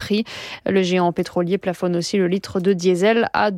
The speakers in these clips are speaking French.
prix. Le géant pétrolier plafonne aussi le litre de diesel à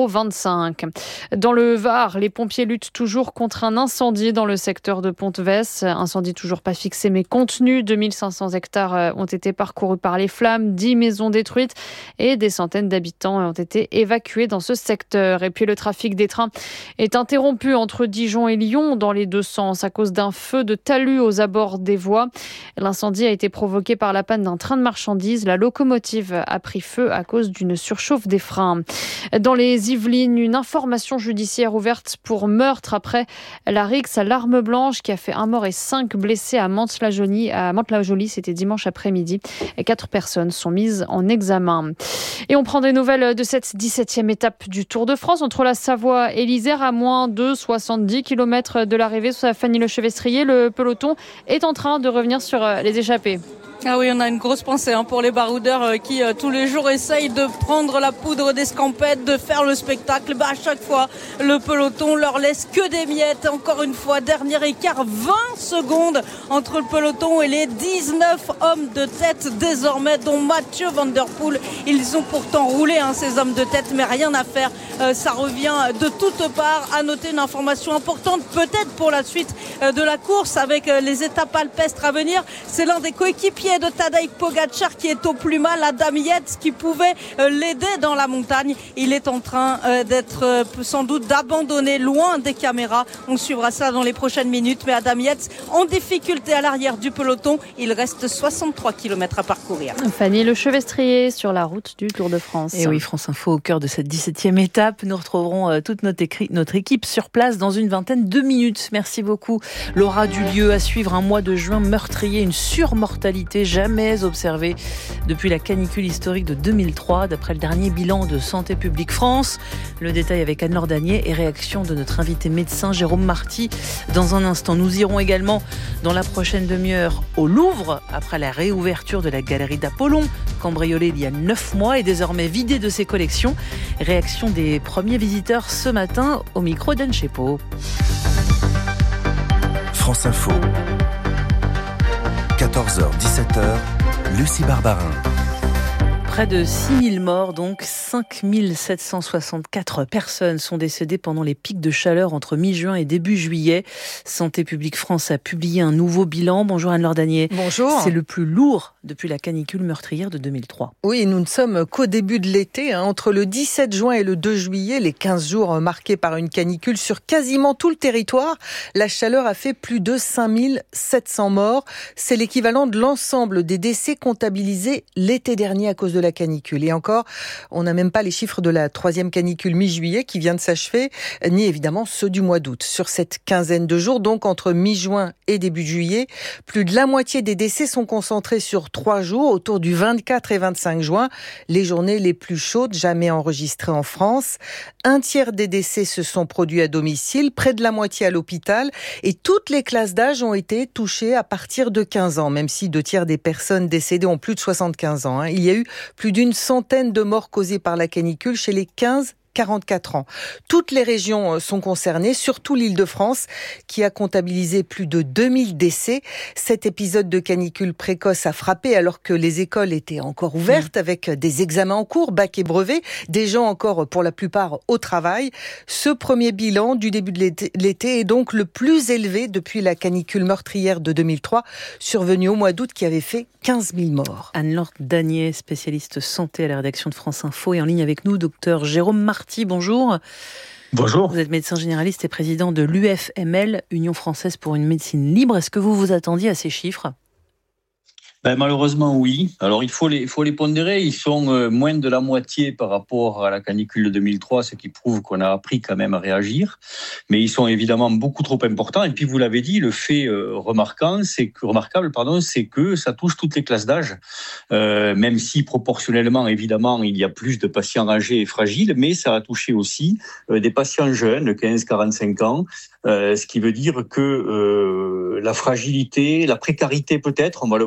2,25 €. Dans le Var, les pompiers luttent toujours contre un incendie dans le secteur de Pontvès. Incendie toujours pas fixé mais contenu. 2500 hectares ont été parcourus par les flammes, 10 maisons détruites et des centaines d'habitants ont été évacués dans ce secteur. Et puis le trafic des trains est interrompu entre Dijon et Lyon dans les deux sens à cause d'un feu de talus aux abords des voies. L'incendie a été provoqué par la panne d'un train de marchandises. La locomotive a pris feu à cause d'une surchauffe des freins. Dans les Yvelines, une information judiciaire ouverte pour meurtre après la rixe à l'arme blanche qui a fait un mort et 5 blessés à Mantes-la-Jolie. C'était dimanche après-midi. 4 personnes sont mises en examen. Et on prend des nouvelles de cette 17e étape du Tour de France entre la Savoie et l'Isère à moins de 70 km de l'arrivée. Sous Fanny Lechevestrier, le peloton est en train de revenir sur les échappées. Ah oui, on a une grosse pensée pour les baroudeurs qui tous les jours essayent de prendre la poudre d'escampette, de faire le spectacle. À chaque fois, le peloton leur laisse que des miettes. Encore une fois, dernier écart, 20 secondes entre le peloton et les 19 hommes de tête désormais, dont Mathieu Van Der Poel. Ils ont pourtant roulé ces hommes de tête, mais rien à faire. Ça revient de toutes parts. À noter une information importante, peut-être pour la suite de la course avec les étapes alpestres à venir. C'est l'un des coéquipiers de Tadej Pogačar qui est au plus mal, Adam Yates qui pouvait l'aider dans la montagne. Il est en train d'être sans doute d'abandonner loin des caméras. On suivra ça dans les prochaines minutes. Mais Adam Yates en difficulté à l'arrière du peloton. Il reste 63 km à parcourir. Fanny Lechevestrier sur la route du Tour de France. Et oui, France Info au cœur de cette 17e étape. Nous retrouverons toute notre équipe sur place dans une vingtaine de minutes. Merci beaucoup. Laura Dulieu, à suivre un mois de juin meurtrier, une surmortalité jamais observée depuis la canicule historique de 2003, d'après le dernier bilan de Santé publique France. Le détail avec Anne-Laure Danier et réaction de notre invité médecin Jérôme Marty dans un instant. Nous irons également dans la prochaine demi-heure au Louvre, après la réouverture de la galerie d'Apollon, cambriolée il y a 9 mois et désormais vidée de ses collections. Réaction des premiers visiteurs ce matin au micro d'Anne Chepo. France Info. 14h-17h, Lucie Barbarin. Près de 6000 morts, donc 5764 personnes sont décédées pendant les pics de chaleur entre mi-juin et début juillet. Santé publique France a publié un nouveau bilan. Bonjour Anne-Laure Danier. Bonjour. C'est le plus lourd depuis la canicule meurtrière de 2003. Oui, nous ne sommes qu'au début de l'été. Entre le 17 juin et le 2 juillet, les 15 jours marqués par une canicule sur quasiment tout le territoire, la chaleur a fait plus de 5700 morts. C'est l'équivalent de l'ensemble des décès comptabilisés l'été dernier à cause de la canicule. Et encore, on n'a même pas les chiffres de la 3e canicule mi-juillet qui vient de s'achever, ni évidemment ceux du mois d'août. Sur cette quinzaine de jours, donc entre mi-juin et début juillet, plus de la moitié des décès sont concentrés sur 3 jours, autour du 24 et 25 juin, les journées les plus chaudes jamais enregistrées en France. Un tiers des décès se sont produits à domicile, près de la moitié à l'hôpital, et toutes les classes d'âge ont été touchées à partir de 15 ans, même si 2 tiers des personnes décédées ont plus de 75 ans. Il y a eu plus d'une centaine de morts causées par la canicule chez les 15-44 ans. Toutes les régions sont concernées, surtout l'Île-de-France, qui a comptabilisé plus de 2000 décès. Cet épisode de canicule précoce a frappé alors que les écoles étaient encore ouvertes avec des examens en cours, bac et brevet, des gens encore pour la plupart au travail. Ce premier bilan du début de l'été est donc le plus élevé depuis la canicule meurtrière de 2003, survenue au mois d'août, qui avait fait 15 000 morts. Anne-Laure Danier, spécialiste santé à la rédaction de France Info, et en ligne avec nous, docteur Jérôme Marty. Bonjour. Bonjour. Vous êtes médecin généraliste et président de l'UFML, Union française pour une médecine libre. Est-ce que vous vous attendiez à ces chiffres ? Malheureusement, oui. Alors, il faut les pondérer. Ils sont moins de la moitié par rapport à la canicule de 2003, ce qui prouve qu'on a appris quand même à réagir. Mais ils sont évidemment beaucoup trop importants. Et puis, vous l'avez dit, le fait remarquable, c'est que ça touche toutes les classes d'âge. Même si, proportionnellement, évidemment, il y a plus de patients âgés et fragiles, mais ça a touché aussi des patients jeunes, de 15-45 ans. Ce qui veut dire que la fragilité, la précarité peut-être, on va le voir quand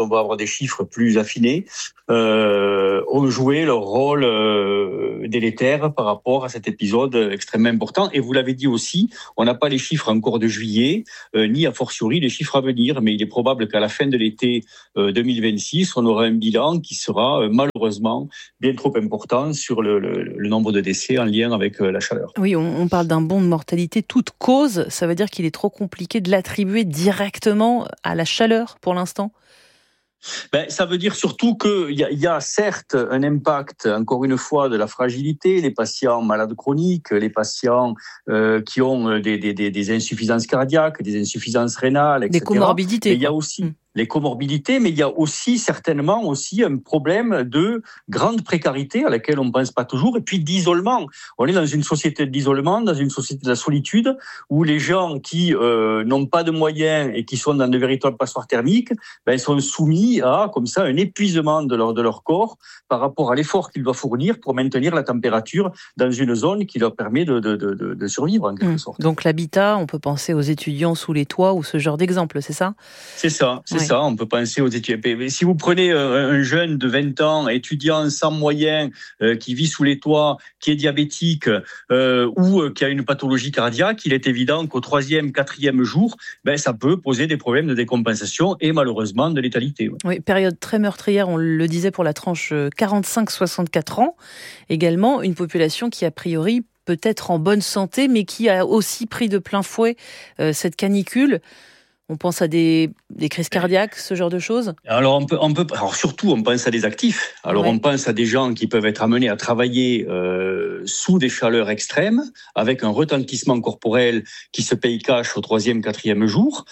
on va avoir des chiffres plus affinés, ont joué leur rôle délétère par rapport à cet épisode extrêmement important. Et vous l'avez dit aussi, on n'a pas les chiffres encore de juillet, ni a fortiori les chiffres à venir, mais il est probable qu'à la fin de l'été 2026, on aura un bilan qui sera malheureusement bien trop important sur le nombre de décès en lien avec la chaleur. Oui, on parle d'un bond de mortalité toute cause. Ça veut dire qu'il est trop compliqué de l'attribuer directement à la chaleur pour l'instant ? Ça veut dire surtout qu'il y a certes un impact, encore une fois, de la fragilité, les patients malades chroniques, les patients qui ont des insuffisances cardiaques, des insuffisances rénales, etc. Des comorbidités. Et il y a aussi les comorbidités, mais il y a aussi certainement aussi un problème de grande précarité à laquelle on ne pense pas toujours, et puis d'isolement. On est dans une société d'isolement, dans une société de la solitude, où les gens qui n'ont pas de moyens et qui sont dans de véritables passoires thermiques, sont soumis à, comme ça, un épuisement de leur corps par rapport à l'effort qu'ils doivent fournir pour maintenir la température dans une zone qui leur permet de survivre, en quelque sorte. Donc l'habitat, on peut penser aux étudiants sous les toits ou ce genre d'exemple, c'est ça ? C'est ça. On peut penser aux étudiants. Mais si vous prenez un jeune de 20 ans, étudiant sans moyens, qui vit sous les toits, qui est diabétique ou qui a une pathologie cardiaque, il est évident qu'au 3e, 4e jour, ça peut poser des problèmes de décompensation et malheureusement de létalité. Oui, période très meurtrière, on le disait pour la tranche 45-64 ans. Également, une population qui a priori peut être en bonne santé, mais qui a aussi pris de plein fouet cette canicule. On pense à des crises cardiaques, ce genre de choses ? Alors, surtout, on pense à des actifs. Alors, on pense à des gens qui peuvent être amenés à travailler sous des chaleurs extrêmes, avec un retentissement corporel qui se paye cash au 3e, 4e jour.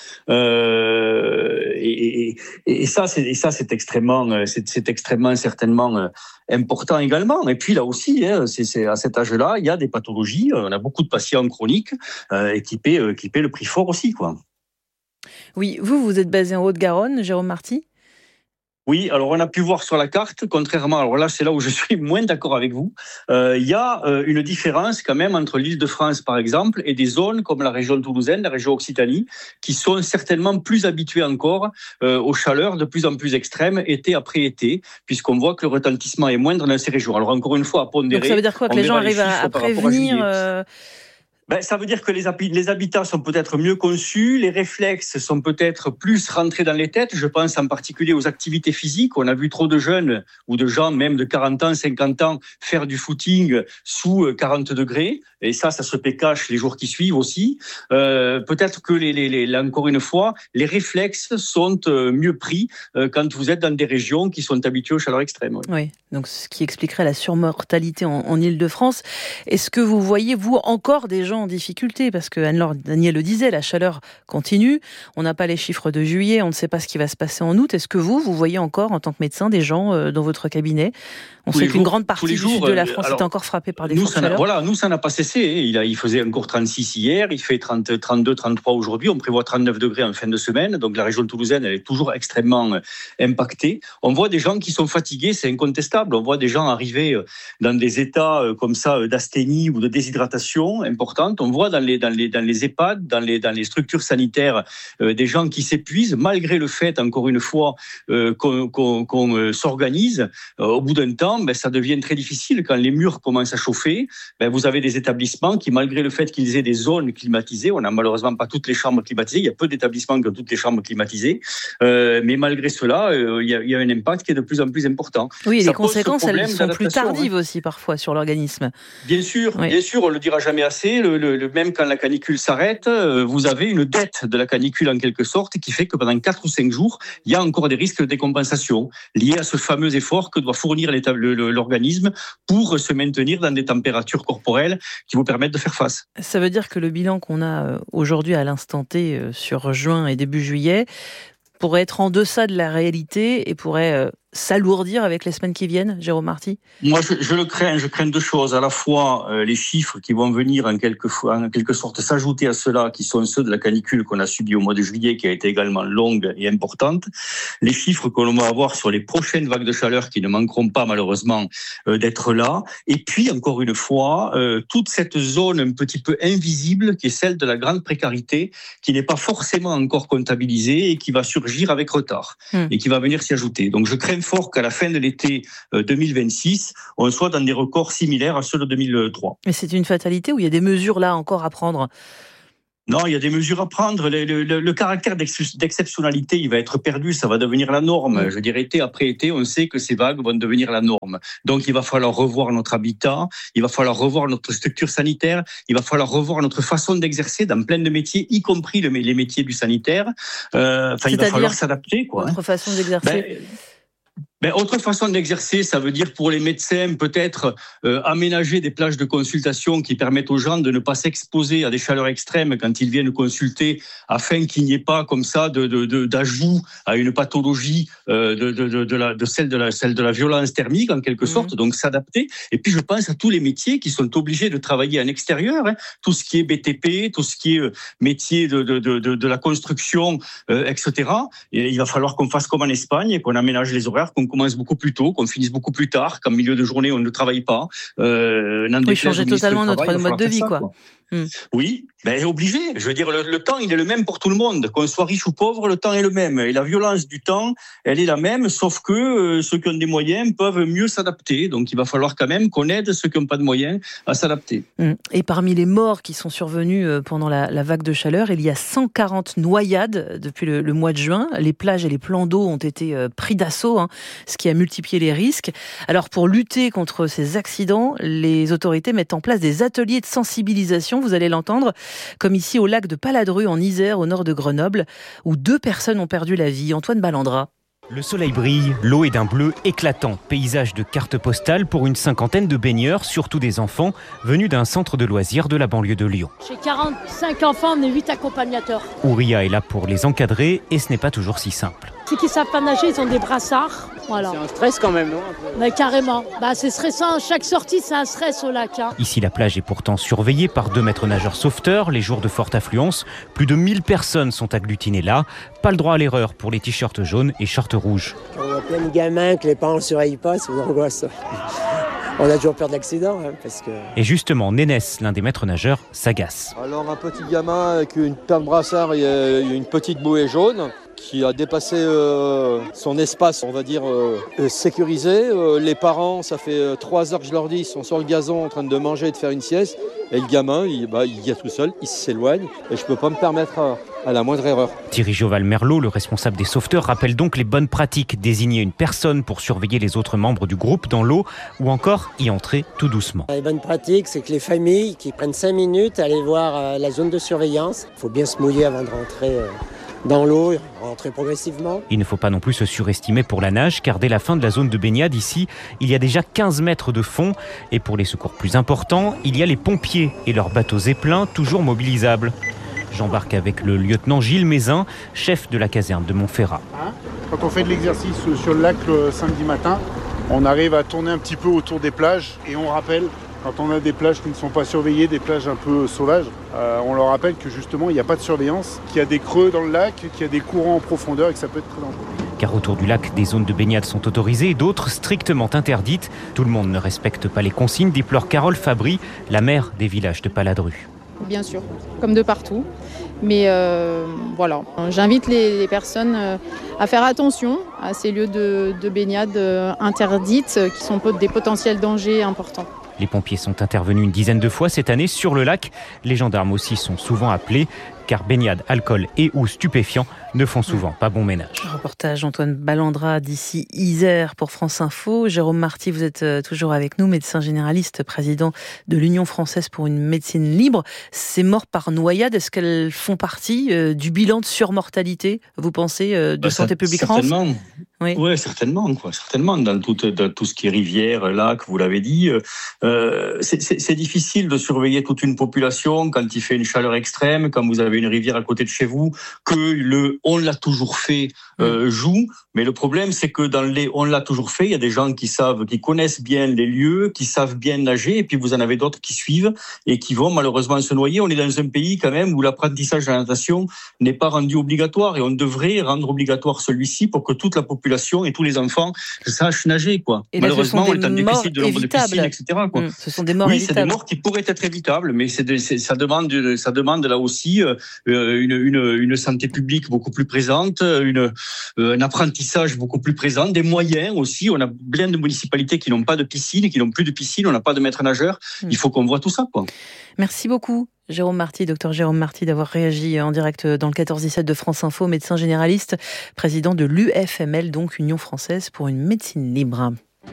Et ça, c'est extrêmement certainement important également. Et puis là aussi, c'est à cet âge-là, il y a des pathologies. On a beaucoup de patients chroniques qui paient le prix fort aussi, quoi. Oui, vous êtes basé en Haute-Garonne, Jérôme Marty ? Oui, alors on a pu voir sur la carte, contrairement, alors là c'est là où je suis moins d'accord avec vous, il y a une différence quand même entre l'Île-de-France par exemple et des zones comme la région toulousaine, la région Occitanie, qui sont certainement plus habituées encore aux chaleurs de plus en plus extrêmes, été après été, puisqu'on voit que le retentissement est moindre dans ces régions. Alors encore une fois, à pondérer... Donc ça veut dire quoi, que les gens arrivent à prévenir ça veut dire que les habitats sont peut-être mieux conçus, les réflexes sont peut-être plus rentrés dans les têtes. Je pense en particulier aux activités physiques. On a vu trop de jeunes ou de gens même de 40 ans, 50 ans faire du footing sous 40 degrés. Et ça se paie cash les jours qui suivent aussi. Peut-être que encore une fois, les réflexes sont mieux pris quand vous êtes dans des régions qui sont habituées aux chaleurs extrêmes. Oui, donc ce qui expliquerait la surmortalité en Île-de-France. Est-ce que vous voyez, vous, encore des gens en difficulté ? Parce que Anne-Laure Daniel le disait, la chaleur continue. On n'a pas les chiffres de juillet, on ne sait pas ce qui va se passer en août. Est-ce que vous voyez encore, en tant que médecin, des gens dans votre cabinet ? On sait qu'une grande partie du sud de la France est encore frappée par des fortes chaleurs. Nous, ça n'a pas cessé. Il faisait encore 36 hier, il fait 32, 33 aujourd'hui. On prévoit 39 degrés en fin de semaine. Donc la région toulousaine, elle est toujours extrêmement impactée. On voit des gens qui sont fatigués, c'est incontestable. On voit des gens arriver dans des états comme ça d'asthénie ou de déshydratation importante. On voit dans les EHPAD, dans les structures sanitaires, des gens qui s'épuisent malgré le fait, encore une fois, qu'on s'organise. Au bout d'un temps, ça devient très difficile. Quand les murs commencent à chauffer, vous avez des établissements qui, malgré le fait qu'ils aient des zones climatisées, on n'a malheureusement pas toutes les chambres climatisées, il y a peu d'établissements qui ont toutes les chambres climatisées, mais malgré cela, il y a un impact qui est de plus en plus important. Oui, et les conséquences, elles sont plus tardives aussi parfois sur l'organisme. Bien sûr, on ne le dira jamais assez, même quand la canicule s'arrête, vous avez une dette de la canicule en quelque sorte qui fait que pendant 4 ou 5 jours, il y a encore des risques de décompensation liés à ce fameux effort que doit fournir l'organisme pour se maintenir dans des températures corporelles qui vous permettent de faire face. Ça veut dire que le bilan qu'on a aujourd'hui à l'instant T sur juin et début juillet pourrait être en deçà de la réalité et pourrait s'alourdir avec les semaines qui viennent, Jérôme Marty ? Moi, je le crains. Je crains deux choses. À la fois, les chiffres qui vont venir en quelque sorte s'ajouter à ceux-là, qui sont ceux de la canicule qu'on a subie au mois de juillet, qui a été également longue et importante. Les chiffres que l'on va avoir sur les prochaines vagues de chaleur qui ne manqueront pas, malheureusement, d'être là. Et puis, encore une fois, toute cette zone un petit peu invisible, qui est celle de la grande précarité, qui n'est pas forcément encore comptabilisée et qui va surgir avec retard et qui va venir s'y ajouter. Donc, je crains fort qu'à la fin de l'été 2026, on soit dans des records similaires à ceux de 2003. Mais c'est une fatalité ou il y a des mesures là encore à prendre ? Non, il y a des mesures à prendre. Le caractère d'exceptionnalité, il va être perdu, ça va devenir la norme. Je dirais, été après été, on sait que ces vagues vont devenir la norme. Donc, il va falloir revoir notre habitat, il va falloir revoir notre structure sanitaire, il va falloir revoir notre façon d'exercer dans plein de métiers, y compris les métiers du sanitaire. Il va falloir s'adapter, quoi. Autre façon d'exercer. Autre façon d'exercer, ça veut dire pour les médecins peut-être aménager des plages de consultation qui permettent aux gens de ne pas s'exposer à des chaleurs extrêmes quand ils viennent consulter, afin qu'il n'y ait pas comme ça d'ajout à une pathologie de celle de la violence thermique en quelque sorte. Donc s'adapter. Et puis je pense à tous les métiers qui sont obligés de travailler en extérieur, tout ce qui est BTP, tout ce qui est métier de la construction, etc. Et il va falloir qu'on fasse comme en Espagne et qu'on aménage les horaires, qu'on commence beaucoup plus tôt, qu'on finisse beaucoup plus tard, qu'en milieu de journée on ne travaille pas. Changer totalement notre mode de vie, quoi. Oui, obligé. Je veux dire, le temps, il est le même pour tout le monde. Qu'on soit riche ou pauvre, le temps est le même. Et la violence du temps, elle est la même, sauf que ceux qui ont des moyens peuvent mieux s'adapter. Donc, il va falloir quand même qu'on aide ceux qui n'ont pas de moyens à s'adapter. Et parmi les morts qui sont survenus pendant la vague de chaleur, il y a 140 noyades depuis le mois de juin. Les plages et les plans d'eau ont été pris d'assaut, ce qui a multiplié les risques. Alors, pour lutter contre ces accidents, les autorités mettent en place des ateliers de sensibilisation. Vous allez l'entendre, comme ici au lac de Paladru en Isère, au nord de Grenoble, où 2 personnes ont perdu la vie. Antoine Ballandra. Le soleil brille, l'eau est d'un bleu éclatant. Paysage de carte postale pour une cinquantaine de baigneurs, surtout des enfants, venus d'un centre de loisirs de la banlieue de Lyon. J'ai 45 enfants, on est 8 accompagnateurs. Ouria est là pour les encadrer et ce n'est pas toujours si simple. Ceux qui ne savent pas nager, ils ont des brassards. Voilà. C'est un stress quand même, non ? Mais carrément. C'est stressant. Chaque sortie, c'est un stress au lac. Ici, la plage est pourtant surveillée par 2 maîtres nageurs sauveteurs. Les jours de forte affluence, plus de 1000 personnes sont agglutinées là. Pas le droit à l'erreur pour les t-shirts jaunes et shorts rouges. Quand on a plein de gamins que les parents ne surveillent pas, c'est une angoisse. On a toujours peur d'accident. Parce que... Et justement, Nénès, l'un des maîtres nageurs, s'agace. Alors un petit gamin avec une paire de brassards et une petite bouée jaune qui a dépassé son espace, on va dire, sécurisé. Les parents, ça fait 3 heures que je leur dis, ils sont sur le gazon en train de manger et de faire une sieste. Et le gamin, il y a tout seul, il s'éloigne. Et je ne peux pas me permettre à la moindre erreur. Thierry Joval-Merlot, le responsable des sauveteurs, rappelle donc les bonnes pratiques. Désigner une personne pour surveiller les autres membres du groupe dans l'eau ou encore y entrer tout doucement. Les bonnes pratiques, c'est que les familles qui prennent 5 minutes à aller voir la zone de surveillance. Il faut bien se mouiller avant de rentrer dans l'eau, rentrer progressivement. Il ne faut pas non plus se surestimer pour la nage, car dès la fin de la zone de baignade ici, il y a déjà 15 mètres de fond. Et pour les secours plus importants, il y a les pompiers et leurs bateaux zeppelins toujours mobilisables. J'embarque avec le lieutenant Gilles Mézin, chef de la caserne de Montferrat. Quand on fait de l'exercice sur le lac le samedi matin, on arrive à tourner un petit peu autour des plages et on rappelle, quand on a des plages qui ne sont pas surveillées, des plages un peu sauvages, on leur rappelle que justement il n'y a pas de surveillance, qu'il y a des creux dans le lac, qu'il y a des courants en profondeur et que ça peut être très dangereux. Car autour du lac, des zones de baignade sont autorisées et d'autres strictement interdites. Tout le monde ne respecte pas les consignes, déplore Carole Fabry, la maire des villages de Paladru. Bien sûr, comme de partout. Mais voilà, j'invite les personnes à faire attention à ces lieux de baignade interdites qui sont des potentiels dangers importants. Les pompiers sont intervenus une dizaine de fois cette année sur le lac. Les gendarmes aussi sont souvent appelés, car baignade, alcool et ou stupéfiants ne font souvent pas bon ménage. Reportage Antoine Ballandra d'ici Isère pour France Info. Jérôme Marty, vous êtes toujours avec nous, médecin généraliste, président de l'Union française pour une médecine libre. Ces morts par noyade, est-ce qu'elles font partie du bilan de surmortalité, vous pensez, de Santé publique France ? Certainement. Oui, certainement. Certainement, dans tout ce qui est rivière, lac, vous l'avez dit. C'est difficile de surveiller toute une population quand il fait une chaleur extrême, quand vous avez une rivière à côté de chez vous, que le on l'a toujours fait joue. Mais le problème, c'est que dans les on l'a toujours fait, il y a des gens qui connaissent bien les lieux, qui savent bien nager, et puis vous en avez d'autres qui suivent et qui vont malheureusement se noyer. On est dans un pays quand même où l'apprentissage de la natation n'est pas rendu obligatoire, et on devrait rendre obligatoire celui-ci pour que toute la population et tous les enfants sachent nager, quoi. Et là, malheureusement, on est en déficit de nombre de piscines, etc., quoi. Ce sont des morts évitables. C'est des morts qui pourraient être évitables, mais ça demande là aussi une santé publique beaucoup plus présente, un apprentissage beaucoup plus présent, des moyens aussi. On a plein de municipalités qui n'ont pas de piscine, qui n'ont plus de piscine, on n'a pas de maître nageur. Il faut qu'on voit tout ça, quoi. Merci beaucoup, Jérôme Marty, docteur Jérôme Marty, d'avoir réagi en direct dans le 14-17 de France Info, médecin généraliste, président de l'UFML, donc Union française pour une médecine libre.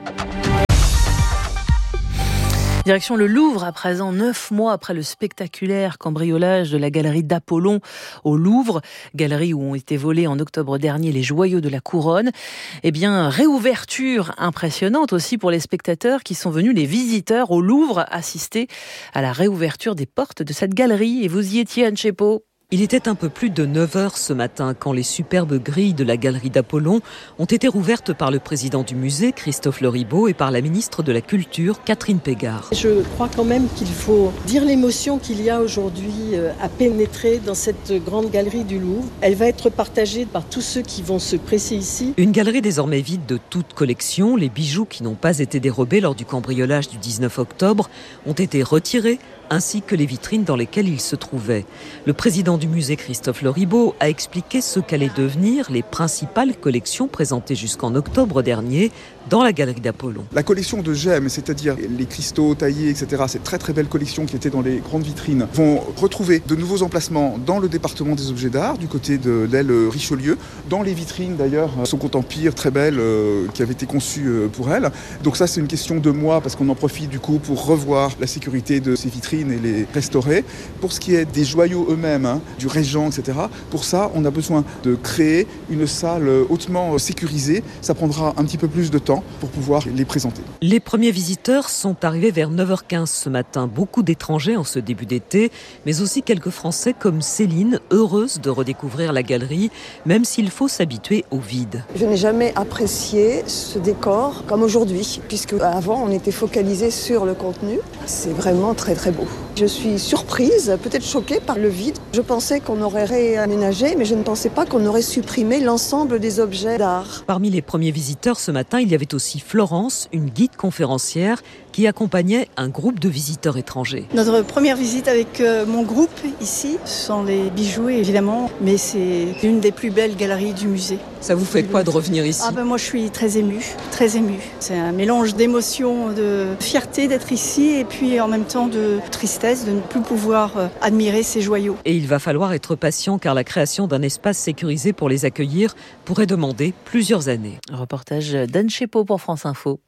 Direction le Louvre, à présent, 9 mois après le spectaculaire cambriolage de la galerie d'Apollon au Louvre, galerie où ont été volés en octobre dernier les joyaux de la couronne. Eh bien, réouverture impressionnante aussi pour les spectateurs qui sont venus, les visiteurs au Louvre, assister à la réouverture des portes de cette galerie. Et vous y étiez, Anne Chepo. Il était un peu plus de 9h ce matin quand les superbes grilles de la galerie d'Apollon ont été rouvertes par le président du musée, Christophe Loribaud, et par la ministre de la Culture, Catherine Pégard. Je crois quand même qu'il faut dire l'émotion qu'il y a aujourd'hui à pénétrer dans cette grande galerie du Louvre. Elle va être partagée par tous ceux qui vont se presser ici. Une galerie désormais vide de toute collection. Les bijoux qui n'ont pas été dérobés lors du cambriolage du 19 octobre ont été retirés, ainsi que les vitrines dans lesquelles ils se trouvaient. Le président du musée, Christophe Loribaud, a expliqué ce qu'allaient devenir les principales collections présentées jusqu'en octobre dernier dans la galerie d'Apollon. La collection de gemmes, c'est-à-dire les cristaux taillés, etc., cette très très belle collection qui était dans les grandes vitrines, vont retrouver de nouveaux emplacements dans le département des objets d'art, du côté de l'aile Richelieu, dans les vitrines d'ailleurs, son compte empire très belle, qui avait été conçue pour elle. Donc ça, c'est une question de mois, parce qu'on en profite du coup pour revoir la sécurité de ces vitrines et les restaurer. Pour ce qui est des joyaux eux-mêmes, du Régent, etc., pour ça, on a besoin de créer une salle hautement sécurisée. Ça prendra un petit peu plus de temps pour pouvoir les présenter. Les premiers visiteurs sont arrivés vers 9h15 ce matin. Beaucoup d'étrangers en ce début d'été, mais aussi quelques Français comme Céline, heureuse de redécouvrir la galerie, même s'il faut s'habituer au vide. Je n'ai jamais apprécié ce décor comme aujourd'hui, puisque avant on était focalisé sur le contenu. C'est vraiment très très beau. Je suis surprise, peut-être choquée par le vide. Je pensais qu'on aurait réaménagé, mais je ne pensais pas qu'on aurait supprimé l'ensemble des objets d'art. Parmi les premiers visiteurs ce matin, il y avait aussi Florence, une guide conférencière qui accompagnait un groupe de visiteurs étrangers. Notre première visite avec mon groupe ici, ce sont les bijoux évidemment, mais c'est une des plus belles galeries du musée. Ça vous fait quoi de revenir ici ? Moi je suis très émue, très émue. C'est un mélange d'émotions, de fierté d'être ici et puis en même temps de tristesse de ne plus pouvoir admirer ces joyaux. Et il va falloir être patient car la création d'un espace sécurisé pour les accueillir pourrait demander plusieurs années. Un reportage d'Anne Chepo pour France Info.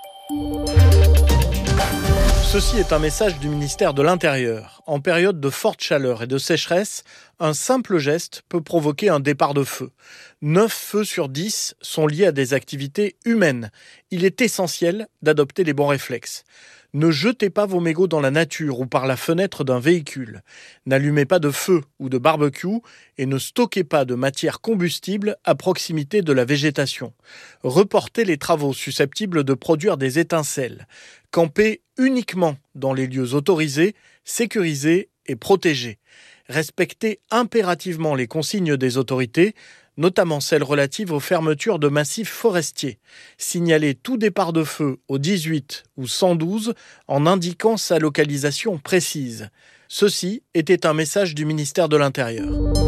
Ceci est un message du ministère de l'Intérieur. En période de forte chaleur et de sécheresse, un simple geste peut provoquer un départ de feu. 9 feux sur 10 sont liés à des activités humaines. Il est essentiel d'adopter les bons réflexes. Ne jetez pas vos mégots dans la nature ou par la fenêtre d'un véhicule. N'allumez pas de feu ou de barbecue et ne stockez pas de matière combustible à proximité de la végétation. Reportez les travaux susceptibles de produire des étincelles. Campez uniquement dans les lieux autorisés, sécurisés et protégés. Respectez impérativement les consignes des autorités, notamment celles relatives aux fermetures de massifs forestiers. Signalez tout départ de feu au 18 ou 112 en indiquant sa localisation précise. Ceci était un message du ministère de l'Intérieur.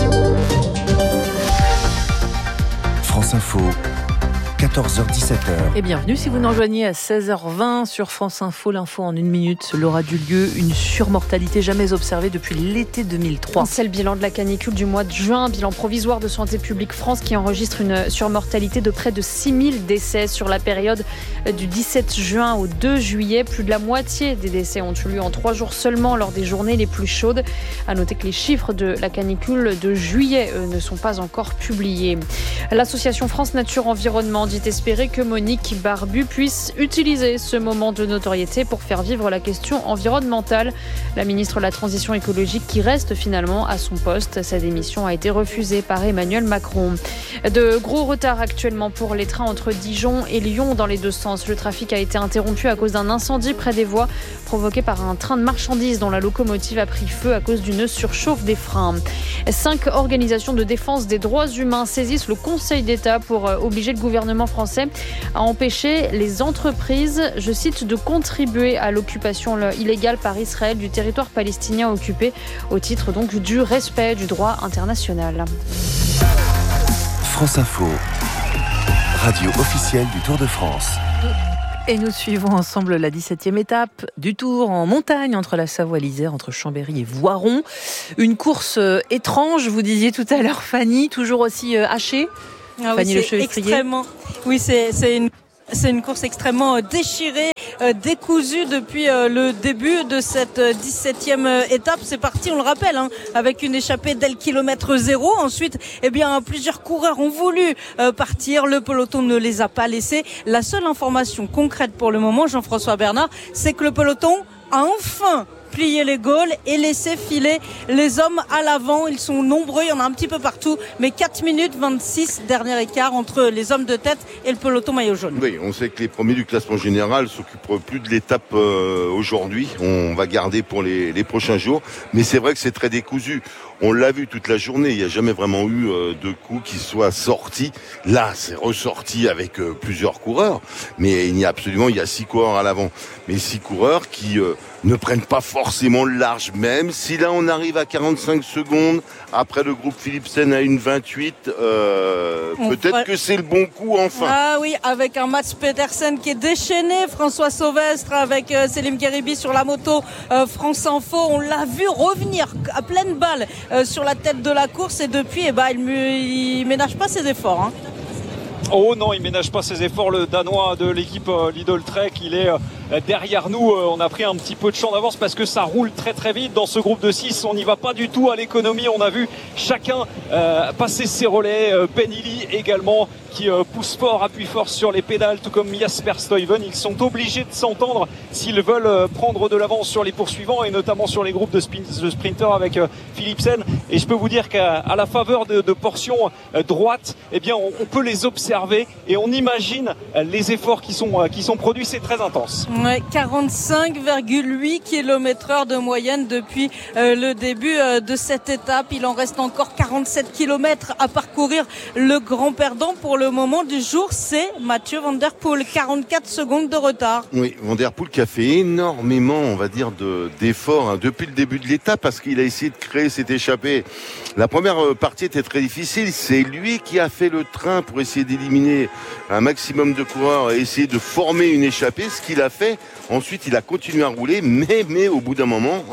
France Info, 14h-17h. Et bienvenue si vous nous rejoignez à 16h20 sur France Info. L'info en une minute. L'aura du lieu, une surmortalité jamais observée depuis l'été 2003. C'est le bilan de la canicule du mois de juin. Bilan provisoire de Santé publique France qui enregistre une surmortalité de près de 6000 décès sur la période du 17 juin au 2 juillet. Plus de la moitié des décès ont eu lieu en 3 jours seulement lors des journées les plus chaudes. À noter que les chiffres de la canicule de juillet ne sont pas encore publiés. L'association France Nature Environnement dit espérer que Monique Barbu puisse utiliser ce moment de notoriété pour faire vivre la question environnementale. La ministre de la Transition écologique qui reste finalement à son poste. Sa démission a été refusée par Emmanuel Macron. De gros retards actuellement pour les trains entre Dijon et Lyon dans les deux sens. Le trafic a été interrompu à cause d'un incendie près des voies provoqué par un train de marchandises dont la locomotive a pris feu à cause d'une surchauffe des freins. 5 organisations de défense des droits humains saisissent le Conseil d'État pour obliger le gouvernement français à empêcher les entreprises, je cite, de contribuer à l'occupation illégale par Israël du territoire palestinien occupé au titre donc du respect du droit international. France Info, radio officielle du Tour de France. Et nous suivons ensemble la 17e étape du Tour en montagne entre la Savoie et l'Isère, entre Chambéry et Voiron. Une course étrange, vous disiez tout à l'heure, Fanny, toujours aussi hachée. Ah Fanny oui, Le Chevrier. C'est une course extrêmement déchirée, décousue depuis le début de cette 17e étape. C'est parti, on le rappelle, avec une échappée dès le kilomètre 0. Ensuite, plusieurs coureurs ont voulu partir. Le peloton ne les a pas laissés. La seule information concrète pour le moment, Jean-François Bernard, c'est que le peloton a enfin plier les Gaules et laisser filer les hommes à l'avant. Ils sont nombreux, il y en a un petit peu partout, mais 4 minutes 26 dernier écart entre les hommes de tête et le peloton maillot jaune. Oui, on sait que les premiers du classement général s'occupent plus de l'étape aujourd'hui. On va garder pour les prochains jours, mais c'est vrai que c'est très décousu. On l'a vu toute la journée, il n'y a jamais vraiment eu de coups qui soient sortis. Là, c'est ressorti avec plusieurs coureurs, mais il y a 6 coureurs à l'avant. Mais 6 coureurs qui ne prennent pas forcément le large, même si là on arrive à 45 secondes, après le groupe Philipsen à 1,28, peut-être que c'est le bon coup enfin. Ah oui, avec un Mats Pedersen qui est déchaîné, François Sauvestre avec Selim Gheribi sur la moto France Info, on l'a vu revenir à pleine balle sur la tête de la course et depuis il ménage pas ses efforts. Oh non, il ménage pas ses efforts, le Danois de l'équipe Lidl Trek, il est derrière nous. On a pris un petit peu de champ d'avance parce que ça roule très très vite dans ce groupe de 6. On n'y va pas du tout à l'économie. On a vu chacun passer ses relais. Penilly également qui pousse fort, appuie fort sur les pédales, tout comme Jasper Stuyven. Ils sont obligés de s'entendre s'ils veulent prendre de l'avance sur les poursuivants et notamment sur les groupes de sprinters avec Philipsen. Et je peux vous dire qu'à la faveur de portions droites, on peut les observer et on imagine les efforts qui sont produits. C'est très intense. Ouais, 45,8 km/h de moyenne depuis le début de cette étape. Il en reste encore 47 km à parcourir. Le grand perdant pour le moment du jour, c'est Mathieu Van Der Poel. 44 secondes de retard. Oui, Van Der Poel qui a fait énormément, on va dire, d'efforts depuis le début de l'étape parce qu'il a essayé de créer cette échappée. La première partie était très difficile. C'est lui qui a fait le train pour essayer d'éliminer un maximum de coureurs et essayer de former une échappée, ce qu'il a fait. Ensuite, il a continué à rouler, mais au bout d'un moment,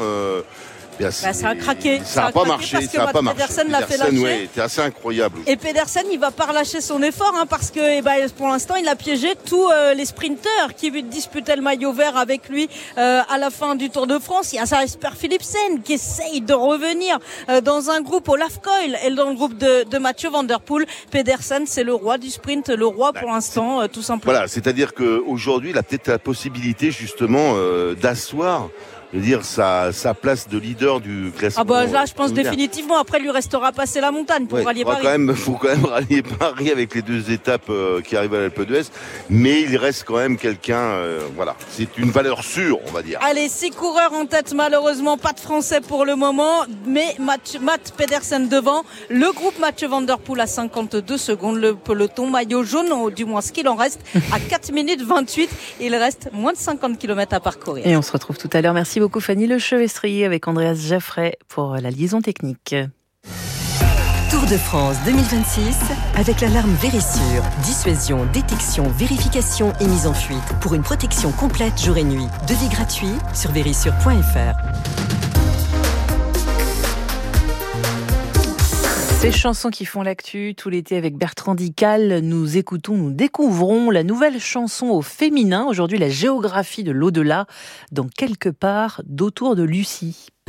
ça a craqué. Ça n'a pas marché. Pedersen l'a fait lâcher. Ouais, c'était assez incroyable. Et Pedersen, il va pas relâcher son effort parce que pour l'instant, il a piégé tous les sprinteurs qui disputaient le maillot vert avec lui à la fin du Tour de France. Il y a Jasper Philipsen qui essaye de revenir dans un groupe Olaf Koil et dans le groupe de Mathieu Van Der Poel. Pedersen, c'est le roi du sprint, le roi pour l'instant, tout simplement. Voilà, c'est-à-dire qu'aujourd'hui, il a peut-être la possibilité justement d'asseoir, je veux dire, sa place de leader du classement. Là, je pense définitivement. Après, il lui restera passer la montagne pour rallier Paris. Il faut quand même rallier Paris avec les 2 étapes qui arrivent à l'Alpe d'Huez. Mais il reste quand même quelqu'un, c'est une valeur sûre, on va dire. Allez, 6 coureurs en tête, malheureusement, pas de Français pour le moment. Mais Matt Pedersen devant. Le groupe Mathieu Van Der Poel à 52 secondes. Le peloton maillot jaune, ou du moins ce qu'il en reste, à 4 minutes 28. Il reste moins de 50 km à parcourir. Et on se retrouve tout à l'heure. Merci beaucoup Fanny Le Chevrier avec Andreas Jaffray pour la liaison technique. Tour de France 2026 avec l'alarme Vérissure. Dissuasion, détection, vérification et mise en fuite pour une protection complète jour et nuit. Devis gratuit sur vérissure.fr. Ces chansons qui font l'actu tout l'été avec Bertrand Dical, nous découvrons la nouvelle chanson au féminin. Aujourd'hui, la géographie de l'au-delà, dans Quelque part d'autour de Lucie.